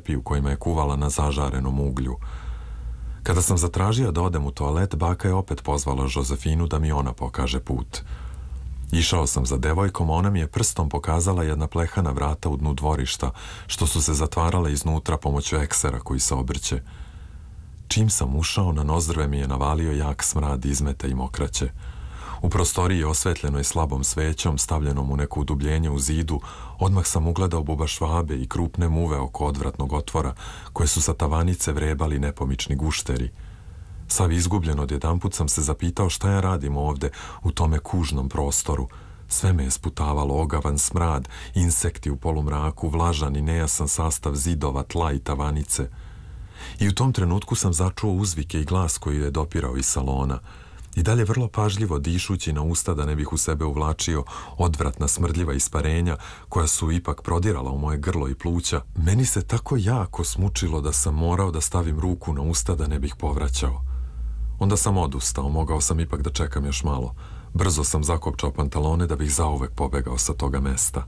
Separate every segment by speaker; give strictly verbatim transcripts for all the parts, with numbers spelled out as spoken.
Speaker 1: ćepi u kojima je kuvala na zažarenom uglju. Kada sam zatražio da odem u toalet, baka je opet pozvala Žozefinu da mi ona pokaže put. Išao sam za devojkom, a ona mi je prstom pokazala jedna plehana vrata u dnu dvorišta, što su se zatvarale iznutra pomoću eksera koji se obrće. Čim sam ušao, na nozdrve mi je navalio jak smrad izmeta i mokraće. U prostoriji osvetljenoj slabom svećom, stavljenom u neko udubljenje u zidu, odmah sam ugledao bubašvabe i krupne muve oko odvratnog otvora, koje su sa tavanice vrebali nepomični gušteri. Sav izgubljen, odjedanput sam se zapitao šta ja radim ovde, u tome kužnom prostoru. Sve me je sputavalo ogavan smrad, insekti u polumraku, vlažan i nejasan sastav zidova, tla i tavanice. I u tom trenutku sam začuo uzvike i glas koji je dopirao iz salona. I dalje vrlo pažljivo dišući na usta da ne bih u sebe uvlačio odvratna smrdljiva isparenja koja su ipak prodirala u moje grlo i pluća, meni se tako jako smučilo da sam morao da stavim ruku na usta da ne bih povraćao. Onda sam odustao, mogao sam ipak da čekam još malo. Brzo sam zakopčao pantalone da bih zauvek pobegao sa toga mesta.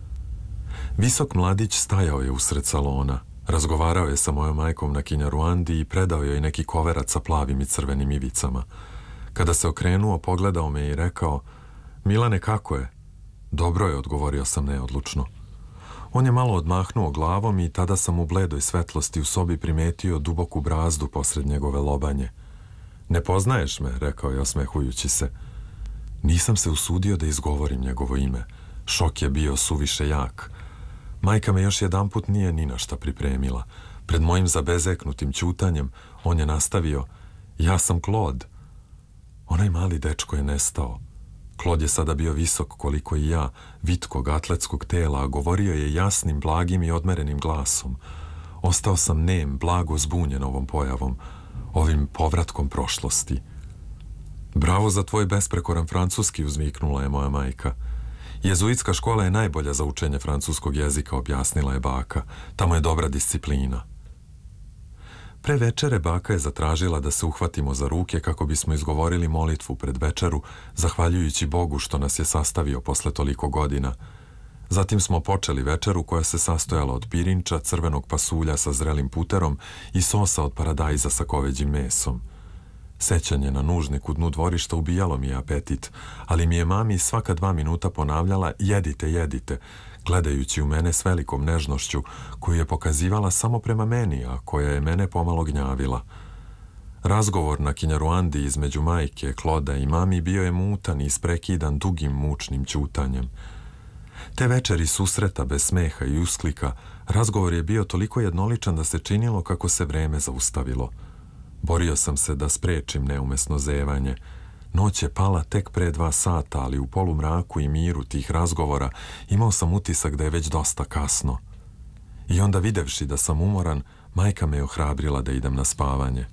Speaker 1: Visok mladić stajao je usred salona. Razgovarao je sa mojom majkom na Kinjaruandi i predao joj neki koverac sa plavim i crvenim ivicama. Kada se okrenuo, pogledao me i rekao: "Milane, kako je?" "Dobro je," odgovorio sam neodlučno. On je malo odmahnuo glavom i tada sam u bledoj svetlosti u sobi primetio duboku brazdu posred njegove lobanje. "Ne poznaješ me," rekao je osmehujući se. Nisam se usudio da izgovorim njegovo ime. Šok je bio suviše jak. Majka me još jedanput nije ni na šta pripremila. Pred mojim zabezeknutim ćutanjem on je nastavio: "Ja sam Claude." Onaj mali dečko je nestao. Claude je sada bio visok koliko i ja, vitkog atletskog tela, a govorio je jasnim, blagim i odmerenim glasom. Ostao sam nem, blago zbunjen ovom pojavom, ovim povratkom prošlosti. "Bravo za tvoj besprekoran francuski," uzviknula je moja majka. "Jezuitska škola je najbolja za učenje francuskog jezika," objasnila je baka. "Tamo je dobra disciplina." Pre večere baka je zatražila da se uhvatimo za ruke kako bismo izgovorili molitvu pred večeru, zahvaljujući Bogu što nas je sastavio posle toliko godina. Zatim smo počeli večeru koja se sastojala od pirinča, crvenog pasulja sa zrelim puterom i sosa od paradajza sa koveđim mesom. Sećanje na nužnik u dnu dvorišta ubijalo mi je apetit, ali mi je mami svaka dva minuta ponavljala: "Jedite, jedite", gledajući u mene s velikom nežnošću koju je pokazivala samo prema meni, a koja je mene pomalo gnjavila. Razgovor na Kinjaruandi između majke, Kloda i mami bio je mutan i isprekidan dugim mučnim ćutanjem. Te večeri susreta bez smeha i usklika, razgovor je bio toliko jednoličan da se činilo kako se vreme zaustavilo. Borio sam se da sprečim neumesno zevanje. Noć je pala tek pre dva sata, ali u polumraku i miru tih razgovora imao sam utisak da je već dosta kasno. I onda, videvši da sam umoran, majka me je ohrabrila da idem na spavanje.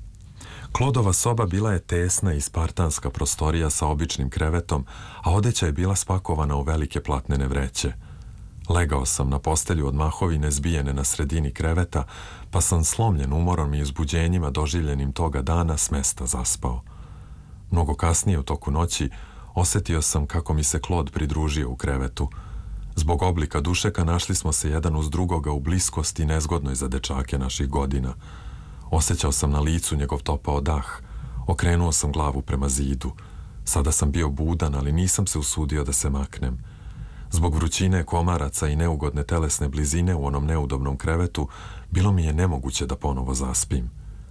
Speaker 1: Klodova soba bila je tesna i spartanska prostorija sa običnim krevetom, a odeća je bila spakovana u velike platnene vreće. Legao sam na postelju od mahovine zbijene na sredini kreveta, pa sam slomljen umorom i uzbuđenjima doživljenim toga dana s mesta zaspao. Mnogo kasnije u toku noći osetio sam kako mi se Claude pridružio u krevetu. Zbog oblika dušeka našli smo se jedan uz drugoga u bliskosti nezgodnoj za dečake naših godina. Osjećao sam na licu njegov topao dah. Okrenuo sam glavu prema zidu. Sada sam bio budan, ali nisam se usudio da se maknem. Zbog vrućine, komaraca i neugodne telesne blizine u onom neudobnom krevetu, bilo mi je nemoguće da ponovo zaspim.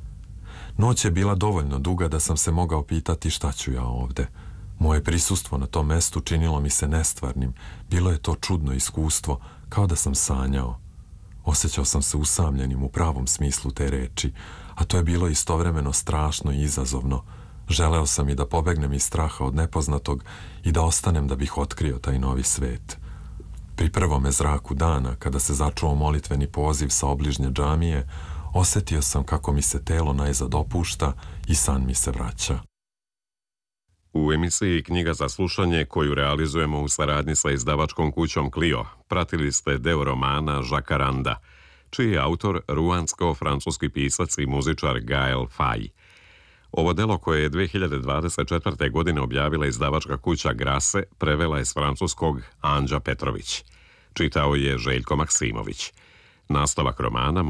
Speaker 1: Noć je bila dovoljno duga da sam se mogao pitati šta ću ja ovde. Moje prisustvo na tom mestu činilo mi se nestvarnim. Bilo je to čudno iskustvo, kao da sam sanjao. Osjećao sam se usamljenim u pravom smislu te reči, a to je bilo istovremeno strašno i izazovno. Želeo sam i da pobegnem iz straha od nepoznatog i da ostanem da bih otkrio taj novi svet. Pri prvome zraku dana, kada se začuo molitveni poziv sa obližnje džamije, osjetio sam kako mi se telo najzad opušta i san mi se vraća.
Speaker 2: U emisiji Knjiga za slušanje, koju realizujemo u saradnji sa izdavačkom kućom Clio, pratili ste deo romana Žakaranda, čiji je autor ruansko-francuski pisac i muzičar Gael Faye. Ovo delo, koje je dve hiljade dvadeset četvrte. godine objavila izdavačka kuća Grase, prevela je s francuskog Anđa Petrović. Čitao je Željko Maksimović. Nastavak romana